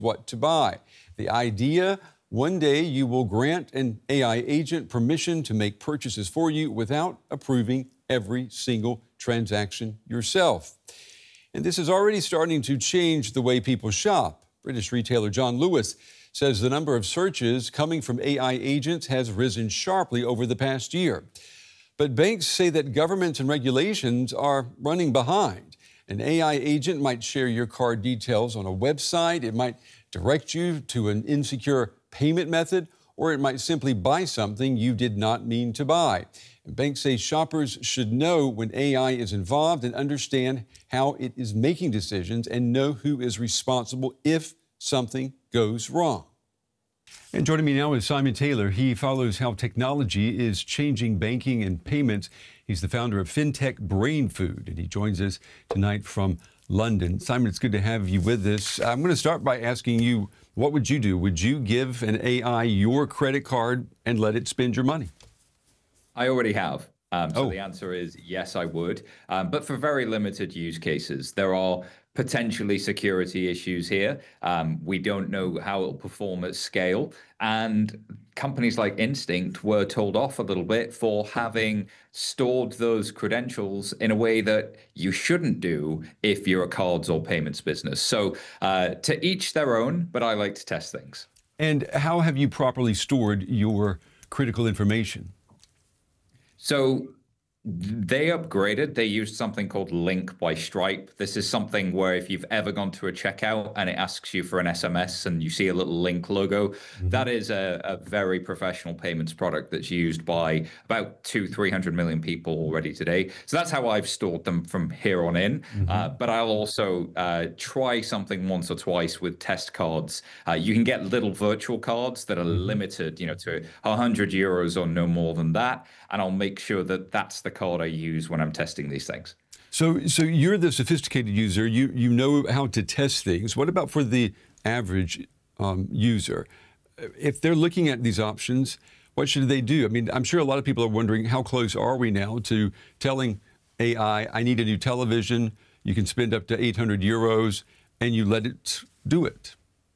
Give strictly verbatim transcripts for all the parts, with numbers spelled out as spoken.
what to buy. The idea, one day you will grant an A I agent permission to make purchases for you without approving every single transaction yourself. And this is already starting to change the way people shop. British retailer John Lewis says the number of searches coming from A I agents has risen sharply over the past year. But banks say that governments and regulations are running behind. An A I agent might share your card details on a website. It might direct you to an insecure payment method, or it might simply buy something you did not mean to buy. And banks say shoppers should know when A I is involved and understand how it is making decisions and know who is responsible if something goes wrong. And joining me now is Simon Taylor. He follows how technology is changing banking and payments. He's the founder of FinTech Brain Food, and he joins us tonight from London. Simon, it's good to have you with us. I'm going to start by asking you, what would you do? Would you give an A I your credit card and let it spend your money? I already have. Um, so oh. the answer is yes, I would, um, but for very limited use cases. There are potentially security issues here. Um, we don't know how it'll perform at scale. And companies like Instinct were told off a little bit for having stored those credentials in a way that you shouldn't do if you're a cards or payments business. So uh, to each their own, but I like to test things. And how have you properly stored your critical information? So they upgraded. They used something called Link by Stripe. This is something where if you've ever gone to a checkout and it asks you for an S M S and you see a little Link logo, mm-hmm. that is a, a very professional payments product that's used by about two, three hundred million people already today. So that's how I've stored them from here on in. Mm-hmm. Uh, but I'll also uh, try something once or twice with test cards. Uh, you can get little virtual cards that are mm-hmm. limited, you know, to one hundred euros or no more than that. And I'll make sure that that's the card I use when I'm testing these things. So, so you're the sophisticated user. You you know how to test things. What about for the average um, user? If they're looking at these options, what should they do? I mean, I'm sure a lot of people are wondering, how close are we now to telling A I, I need a new television, you can spend up to eight hundred euros, and you let it do it?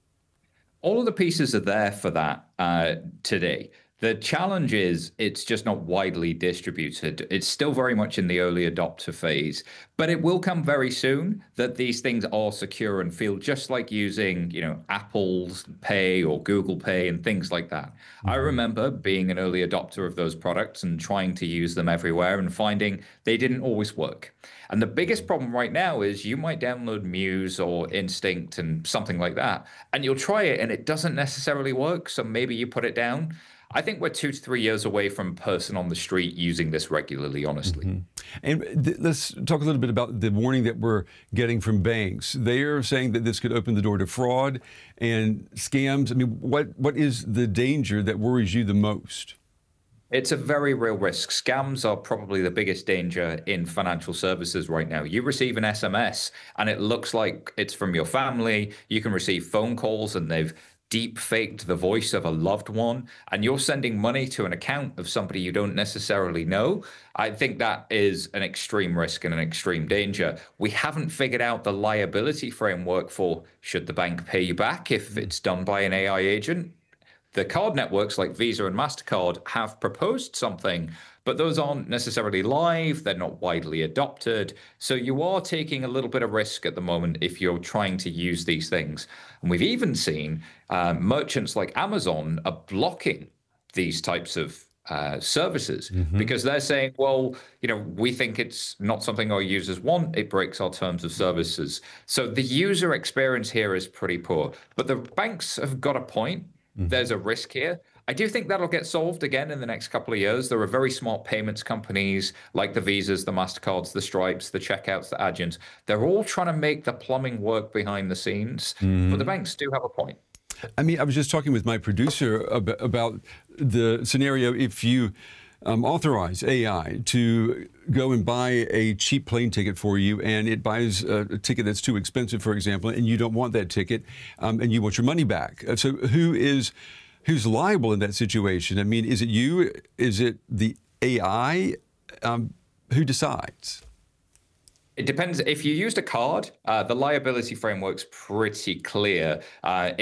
All of the pieces are there for that uh, today. The challenge is it's just not widely distributed. It's still very much in the early adopter phase, but it will come very soon that these things are secure and feel just like using, you know, Apple's Pay or Google Pay and things like that. Mm-hmm. I remember being an early adopter of those products and trying to use them everywhere and finding they didn't always work. And the biggest problem right now is you might download Muse or Instinct and something like that, and you'll try it and it doesn't necessarily work. So maybe you put it down. I think we're two to three years away from a person on the street using this regularly, honestly. Mm-hmm. And th- let's talk a little bit about the warning that we're getting from banks. They're saying that this could open the door to fraud and scams. I mean, what what is the danger that worries you the most? It's a very real risk. Scams are probably the biggest danger in financial services right now. You receive an S M S and it looks like it's from your family. You can receive phone calls and they've deep faked the voice of a loved one, and you're sending money to an account of somebody you don't necessarily know. I think that is an extreme risk and an extreme danger. We haven't figured out the liability framework for should the bank pay you back if it's done by an A I agent. The card networks like Visa and MasterCard have proposed something, but those aren't necessarily live. They're not widely adopted. So you are taking a little bit of risk at the moment if you're trying to use these things. And we've even seen uh, merchants like Amazon are blocking these types of uh, services mm-hmm. because they're saying, well, you know, we think it's not something our users want. It breaks our terms of services. So the user experience here is pretty poor. But the banks have got a point. Mm-hmm. There's a risk here. I do think that'll get solved again in the next couple of years. There are very smart payments companies like the Visas, the MasterCards, the Stripes, the Checkouts, the Adyens. They're all trying to make the plumbing work behind the scenes, mm-hmm. but the banks do have a point. I mean, I was just talking with my producer about, about the scenario if you um, authorize A I to go and buy a cheap plane ticket for you, and it buys a, a ticket that's too expensive, for example, and you don't want that ticket, um, and you want your money back. So who is... Who's liable in that situation? I mean, is it you? Is it the A I? Um, who decides? It depends. If you used a card, uh, the liability framework's pretty clear. Uh,